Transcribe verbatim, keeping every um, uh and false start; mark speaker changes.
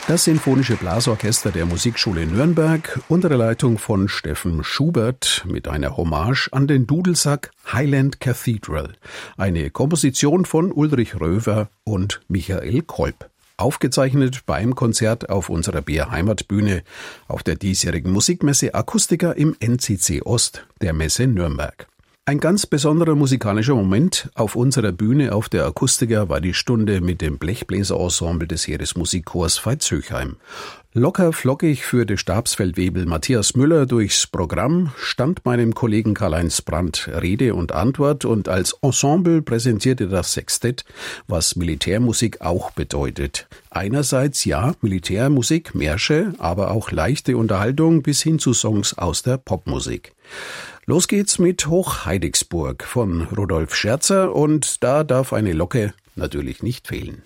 Speaker 1: Das Sinfonische Blasorchester der Musikschule Nürnberg unter der Leitung von Steffen Schubert mit einer Hommage an den Dudelsack Highland Cathedral, eine Komposition von Ulrich Röver und Michael Kolb. Aufgezeichnet beim Konzert auf unserer B R Heimatbühne auf der diesjährigen Musikmesse Acoustica im N C C Ost der Messe Nürnberg. Ein ganz besonderer musikalischer Moment auf unserer Bühne auf der Acoustica war die Stunde mit dem Blechbläserensemble des Heeresmusikchors Veitshöchheim. Locker flockig führte Stabsfeldwebel Matthias Müller durchs Programm, stand meinem Kollegen Karl-Heinz Brandt Rede und Antwort und als Ensemble präsentierte das Sextett, was Militärmusik auch bedeutet. Einerseits ja, Militärmusik, Märsche, aber auch leichte Unterhaltung bis hin zu Songs aus der Popmusik. Los geht's mit Hochheidigsburg von Rudolf Scherzer und da darf eine Locke natürlich nicht fehlen.